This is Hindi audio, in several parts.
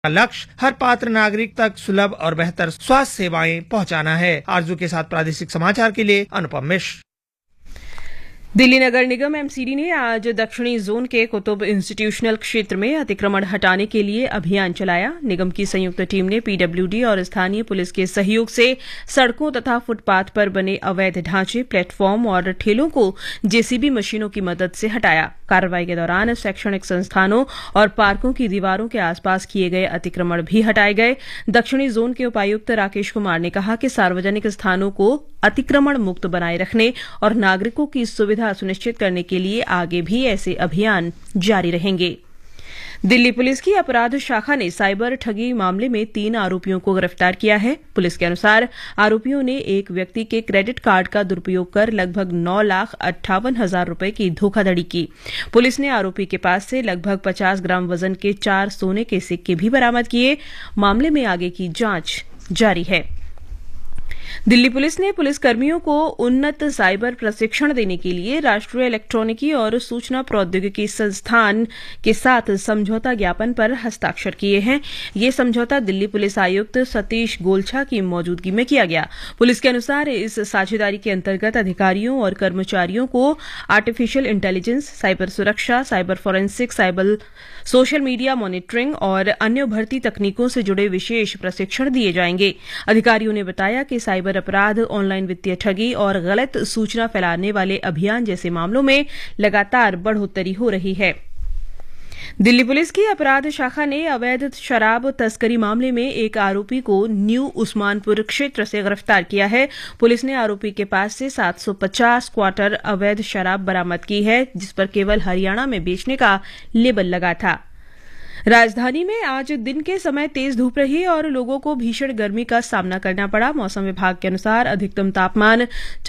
का लक्ष्य हर पात्र नागरिक तक सुलभ और बेहतर स्वास्थ्य सेवाएं पहुंचाना है। आरजू के साथ प्रादेशिक समाचार के लिए अनुपम मिश्र। दिल्ली नगर निगम एमसीडी ने आज दक्षिणी जोन के कुतुब इंस्टीट्यूशनल क्षेत्र में अतिक्रमण हटाने के लिए अभियान चलाया। निगम की संयुक्त टीम ने पीडब्ल्यूडी और स्थानीय पुलिस के सहयोग से सड़कों तथा फुटपाथ पर बने अवैध ढांचे, प्लेटफॉर्म और ठेलों को जेसीबी मशीनों की मदद से हटाया। कार्रवाई के दौरान शैक्षणिक संस्थानों और पार्कों की दीवारों के आसपास किए गए अतिक्रमण भी हटाए गए। दक्षिणी जोन के उपायुक्त राकेश कुमार ने कहा कि सार्वजनिक स्थानों को अतिक्रमण मुक्त बनाए रखने और नागरिकों की सुविधा सुनिश्चित करने के लिए आगे भी ऐसे अभियान जारी रहेंगे। दिल्ली पुलिस की अपराध शाखा ने साइबर ठगी मामले में 3 आरोपियों को गिरफ्तार किया है। पुलिस के अनुसार आरोपियों ने एक व्यक्ति के क्रेडिट कार्ड का दुरुपयोग कर लगभग 9,58,000 रुपए की धोखाधड़ी की। पुलिस ने आरोपी के पास से लगभग 50 ग्राम वजन के 4 सोने के सिक्के भी बरामद किए। मामले में आगे की जांच जारी है। दिल्ली पुलिस ने पुलिसकर्मियों को उन्नत साइबर प्रशिक्षण देने के लिए राष्ट्रीय इलेक्ट्रॉनिकी और सूचना प्रौद्योगिकी संस्थान के साथ समझौता ज्ञापन पर हस्ताक्षर किए हैं। ये समझौता दिल्ली पुलिस आयुक्त सतीश गोलछा की मौजूदगी में किया गया। पुलिस के अनुसार इस साझेदारी के अंतर्गत अधिकारियों और कर्मचारियों को आर्टिफिशियल इंटेलिजेंस, साइबर सुरक्षा, cyber forensic, cyber social media monitoring और अन्य उभरती तकनीकों से जुड़े विशेष प्रशिक्षण दिए जाएंगे। अधिकारियों ने बताया कि साइबर अपराध, ऑनलाइन वित्तीय ठगी और गलत सूचना फैलाने वाले अभियान जैसे मामलों में लगातार बढ़ोतरी हो रही है। दिल्ली पुलिस की अपराध शाखा ने अवैध शराब तस्करी मामले में एक आरोपी को न्यू उस्मानपुर क्षेत्र से गिरफ्तार किया है। पुलिस ने आरोपी के पास से 750 क्वार्टर अवैध शराब बरामद की है, जिस पर केवल हरियाणा में बेचने का लेबल लगा था। राजधानी में आज दिन के समय तेज धूप रही और लोगों को भीषण गर्मी का सामना करना पड़ा। मौसम विभाग के अनुसार अधिकतम तापमान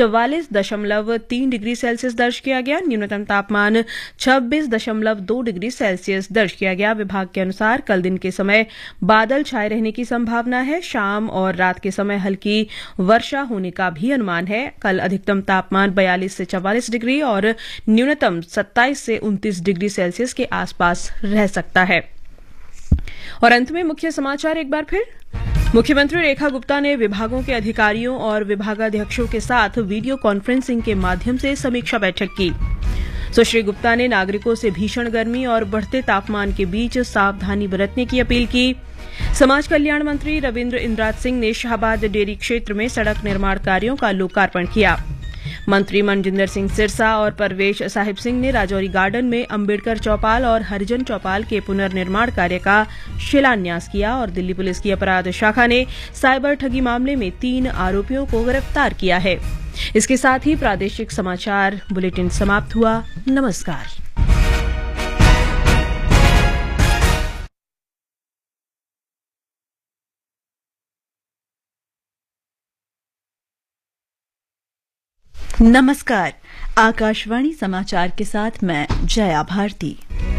44.3 डिग्री सेल्सियस दर्ज किया गया। न्यूनतम तापमान 26.2 डिग्री सेल्सियस दर्ज किया गया। विभाग के अनुसार कल दिन के समय बादल छाए रहने की संभावना है। शाम और रात के समय हल्की वर्षा होने का भी अनुमान है। कल अधिकतम तापमान 42 से 44 डिग्री और न्यूनतम 27 से 29 डिग्री सेल्सियस के आसपास रह सकता है। और अंत में मुख्य समाचार एक बार फिर। मुख्यमंत्री रेखा गुप्ता ने विभागों के अधिकारियों और विभागाध्यक्षों के साथ वीडियो कॉन्फ्रेंसिंग के माध्यम से समीक्षा बैठक की। सुश्री गुप्ता ने नागरिकों से भीषण गर्मी और बढ़ते तापमान के बीच सावधानी बरतने की अपील की। समाज कल्याण मंत्री रविन्द्र इंद्राज सिंह ने शाहबाद डेयरी क्षेत्र में सड़क निर्माण कार्यों का लोकार्पण किया। मंत्री मनजिंदर सिंह सिरसा और परवेश साहिब सिंह ने राजौरी गार्डन में अंबेडकर चौपाल और हरिजन चौपाल के पुनर्निर्माण कार्य का शिलान्यास किया। और दिल्ली पुलिस की अपराध शाखा ने साइबर ठगी मामले में 3 आरोपियों को गिरफ्तार किया है। इसके साथ ही प्रादेशिक समाचार बुलेटिन समाप्त हुआ। नमस्कार। नमस्कार। आकाशवाणी समाचार के साथ मैं जया भारती।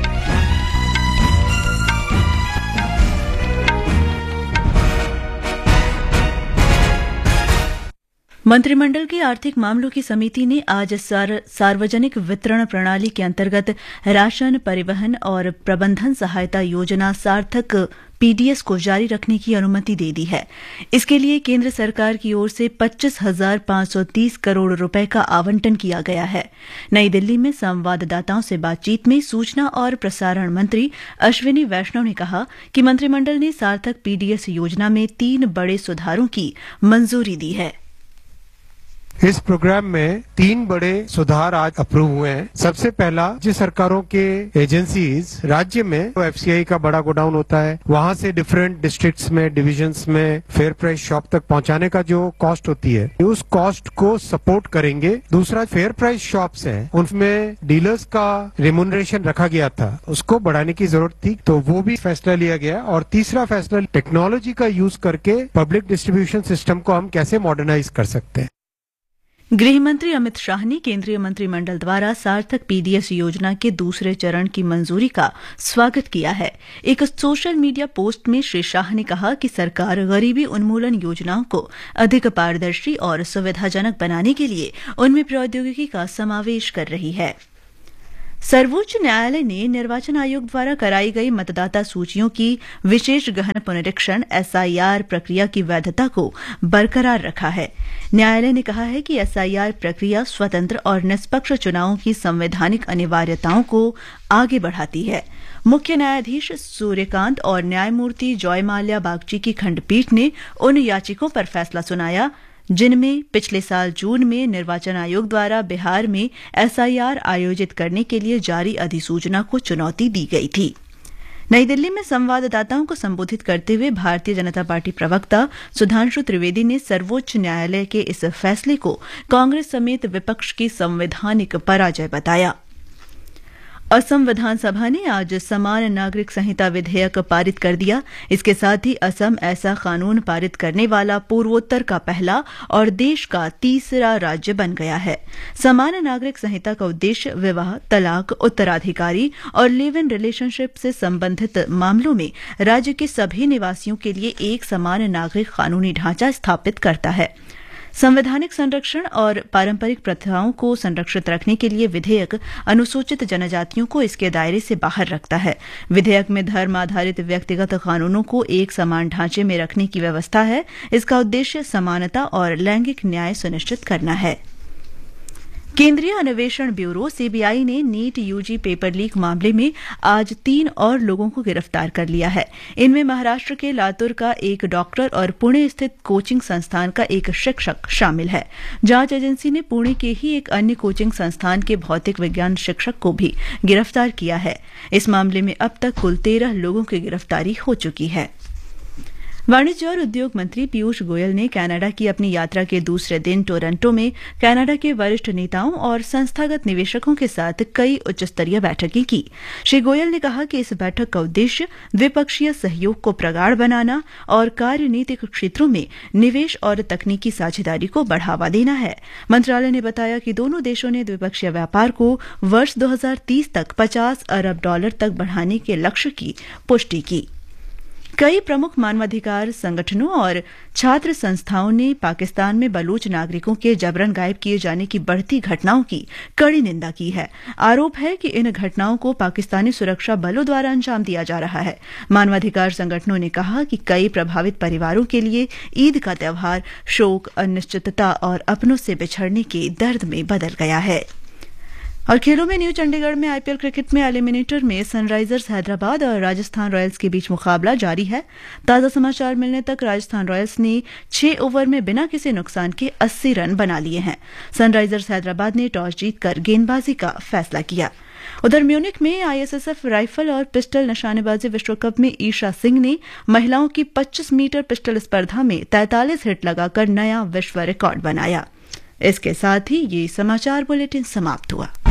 मंत्रिमंडल की आर्थिक मामलों की समिति ने आज सार्वजनिक वितरण प्रणाली के अंतर्गत राशन, परिवहन और प्रबंधन सहायता योजना सार्थक पीडीएस को जारी रखने की अनुमति दे दी है। इसके लिए केंद्र सरकार की ओर से 25,530 करोड़ रुपए का आवंटन किया गया है। नई दिल्ली में संवाददाताओं से बातचीत में सूचना और प्रसारण मंत्री अश्विनी वैष्णव ने कहा कि मंत्रिमंडल ने सार्थक पीडीएस योजना में 3 बड़े सुधारों की मंजूरी दी है। इस प्रोग्राम में 3 बड़े सुधार आज अप्रूव हुए हैं। सबसे पहला, राज्य सरकारों के एजेंसीज राज्य में एफसीआई का बड़ा गोडाउन होता है, वहां से डिफरेंट डिस्ट्रिक्ट्स में, डिविजन्स में फेयर प्राइस शॉप तक पहुंचाने का जो कॉस्ट होती है, उस कॉस्ट को सपोर्ट करेंगे। दूसरा, फेयर प्राइस शॉप्स हैं, उनमें डीलर्स का रेम्यूनरेशन रखा गया था, उसको बढ़ाने की जरूरत थी, तो वो भी फैसला लिया गया। और तीसरा फैसला, टेक्नोलॉजी का यूज करके पब्लिक डिस्ट्रीब्यूशन सिस्टम को हम कैसे मॉडर्नाइज कर सकते हैं। गृह मंत्री अमित शाह ने केंद्रीय मंत्रिमंडल द्वारा सार्थक पीडीएस योजना के दूसरे चरण की मंजूरी का स्वागत किया है। एक सोशल मीडिया पोस्ट में श्री शाह ने कहा कि सरकार गरीबी उन्मूलन योजनाओं को अधिक पारदर्शी और सुविधाजनक बनाने के लिए उनमें प्रौद्योगिकी का समावेश कर रही है। सर्वोच्च न्यायालय ने निर्वाचन आयोग द्वारा कराई गई मतदाता सूचियों की विशेष गहन पुनरीक्षण एसआईआर प्रक्रिया की वैधता को बरकरार रखा है। न्यायालय ने कहा है कि एसआईआर प्रक्रिया स्वतंत्र और निष्पक्ष चुनावों की संवैधानिक अनिवार्यताओं को आगे बढ़ाती है। मुख्य न्यायाधीश सूर्यकांत और न्यायमूर्ति जॉयमाल्या बागची की खंडपीठ ने उन याचिकों पर फैसला सुनाया जिनमें पिछले साल जून में निर्वाचन आयोग द्वारा बिहार में एसआईआर आयोजित करने के लिए जारी अधिसूचना को चुनौती दी गई थी। नई दिल्ली में संवाददाताओं को संबोधित करते हुए भारतीय जनता पार्टी प्रवक्ता सुधांशु त्रिवेदी ने सर्वोच्च न्यायालय के इस फैसले को कांग्रेस समेत विपक्ष की संवैधानिक पराजय बताया। असम विधानसभा ने आज समान नागरिक संहिता विधेयक पारित कर दिया। इसके साथ ही असम ऐसा कानून पारित करने वाला पूर्वोत्तर का पहला और देश का तीसरा राज्य बन गया है। समान नागरिक संहिता का उद्देश्य विवाह, तलाक, उत्तराधिकारी और लिव इन रिलेशनशिप से संबंधित मामलों में राज्य के सभी निवासियों के लिए एक समान नागरिक कानूनी ढांचा स्थापित करता है। संवैधानिक संरक्षण और पारंपरिक प्रथाओं को संरक्षित रखने के लिए विधेयक अनुसूचित जनजातियों को इसके दायरे से बाहर रखता है। विधेयक में धर्म आधारित व्यक्तिगत कानूनों को एक समान ढांचे में रखने की व्यवस्था है। इसका उद्देश्य समानता और लैंगिक न्याय सुनिश्चित करना है। केंद्रीय अन्वेषण ब्यूरो सीबीआई ने नीट यूजी पेपर लीक मामले में आज 3 और लोगों को गिरफ्तार कर लिया है। इनमें महाराष्ट्र के लातूर का एक डॉक्टर और पुणे स्थित कोचिंग संस्थान का एक शिक्षक शामिल है। जांच एजेंसी ने पुणे के ही एक अन्य कोचिंग संस्थान के भौतिक विज्ञान शिक्षक को भी गिरफ्तार किया है। इस मामले में अब तक कुल 13 लोगों की गिरफ्तारी हो चुकी है। वाणिज्य और उद्योग मंत्री पीयूष गोयल ने कनाडा की अपनी यात्रा के दूसरे दिन टोरंटो में कनाडा के वरिष्ठ नेताओं और संस्थागत निवेशकों के साथ कई उच्चस्तरीय बैठकें की। श्री गोयल ने कहा कि इस बैठक का उद्देश्य द्विपक्षीय सहयोग को प्रगाढ़ बनाना और कार्यनीतिक क्षेत्रों में निवेश और तकनीकी साझेदारी को बढ़ावा देना है। मंत्रालय ने बताया कि दोनों देशों ने द्विपक्षीय व्यापार को वर्ष 2030 तक $50 अरब तक बढ़ाने के लक्ष्य की पुष्टि की। कई प्रमुख मानवाधिकार संगठनों और छात्र संस्थाओं ने पाकिस्तान में बलूच नागरिकों के जबरन गायब किए जाने की बढ़ती घटनाओं की कड़ी निंदा की है। आरोप है कि इन घटनाओं को पाकिस्तानी सुरक्षा बलों द्वारा अंजाम दिया जा रहा है। मानवाधिकार संगठनों ने कहा कि कई प्रभावित परिवारों के लिए ईद का त्यौहार शोक, अनिश्चितता और अपनों से बिछड़ने के दर्द में बदल गया है। और खेलों में न्यू चंडीगढ़ में आईपीएल क्रिकेट में एलिमिनेटर में सनराइजर्स हैदराबाद और राजस्थान रॉयल्स के बीच मुकाबला जारी है। ताजा समाचार मिलने तक राजस्थान रॉयल्स ने 6 ओवर में बिना किसी नुकसान के 80 रन बना लिए हैं। सनराइजर्स हैदराबाद ने टॉस जीतकर गेंदबाजी का फैसला किया। उधर म्यूनिख में आईएसएसएफ राइफल और पिस्टल निशानेबाजी विश्व कप में ईशा सिंह ने महिलाओं की 25 मीटर पिस्टल स्पर्धा में 43 हिट लगाकर नया विश्व रिकॉर्ड बनाया। इसके साथ ही ये समाचार बुलेटिन समाप्त हुआ।